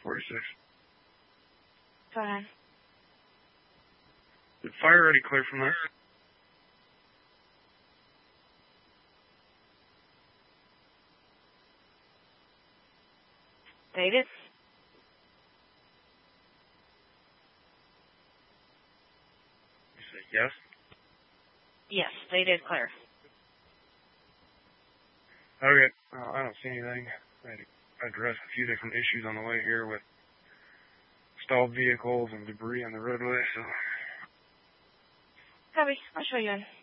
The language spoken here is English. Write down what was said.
46. Go ahead. Did fire already clear from there? They did. You say yes? Yes, they did clear. Okay. I don't see anything. I addressed a few different issues on the way here with stalled vehicles and debris on the roadway, so... Copy. I'll show you in.